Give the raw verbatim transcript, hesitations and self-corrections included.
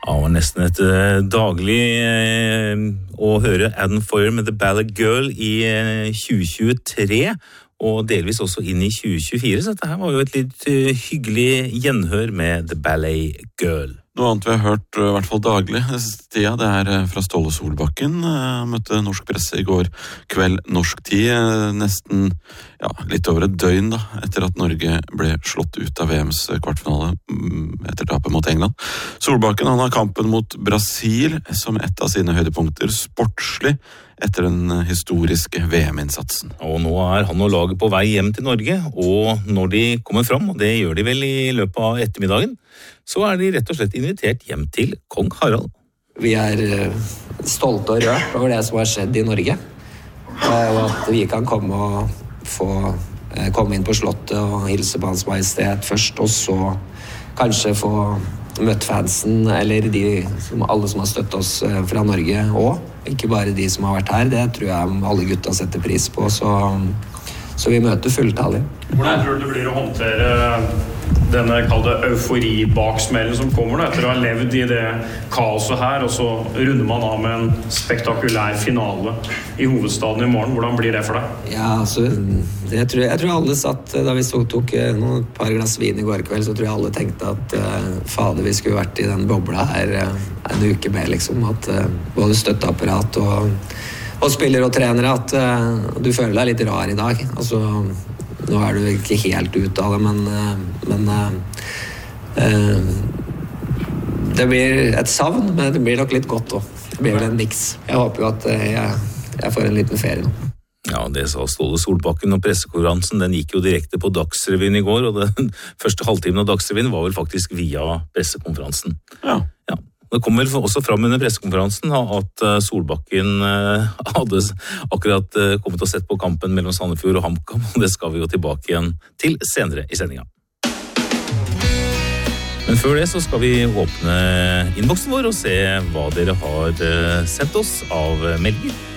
Ja, og nesten et uh, daglig uh, å høre Adam Foyer med The Ballet Girl i uh, tjue tjuetre, og delvis også inn i tjue tjuefire, så dette her var jo et litt uh, hyggelig gjenhør med The Ballet Girl. Noe annet vi har hørt i hvert fall daglig tida, det er fra Ståle Solbakken. Han møtte norsk presse i går kveld norsk tid, nesten ja, litt over et døgn da, etter at Norge ble slått ut av V M's kvartfinale etter tapet mot England. Solbakken han har kampen mot Brasil som et av sine høydepunkter sportslig etter den historiske V M-innsatsen. Og nå er han og laget på vei hjem til Norge, og når de kommer fram, og det gjør de vel i løpet av ettermiddagen, så er de rett og slett invitert hjem til Kong Harald. Vi er stolte og rørt over det som har skjedd i Norge, og at vi kan komme og få komme inn på slottet og hilse på Hans Majestet først, og så kanskje få møtt fansen, eller de som, alle som har støttet oss fra Norge også. Ikke bare de som har vært her, det tror jeg alle gutta setter pris på, så, så vi møter fulltallig. Hvordan tror du det blir å håndtere denne kalde euforibaksmellen som kommer da, etter å ha levd i det kaoset her, og så runder man av med en spektakulær finale i hovedstaden i morgen? Hvordan blir det for deg? Ja, altså, det tror jeg, jeg tror alle satt, da vi så tok noen par glass vin i går kveld, så tror jeg alle tenkte at uh, fader, vi skulle vært i den bobla her uh, en uke med, liksom, at uh, både støtteapparat og, og spillere og trenere, at uh, du føler deg litt rar i dag. Altså, nå er du ikke helt ut av det, men, men uh, det blir et savn, men det blir nok litt godt også. Det blir vel en mix. Jeg håper jo at jeg, jeg får en liten ferie nå. Ja, det sa Ståle Solbakken, og pressekonferansen, den gikk jo direkte på Dagsrevyen i går, og den første halvtimen av Dagsrevyen var vel faktisk via pressekonferansen. Ja. Ja. Det kom vel også fram under pressekonferansen at Solbakken hadde akkurat kommet og sett på kampen mellom Sandefjord og HamKam, og det skal vi jo tilbake igjen til senere i sendingen. Men før det så skal vi åpne innboksen vår og se hva dere har sendt oss av meldinger.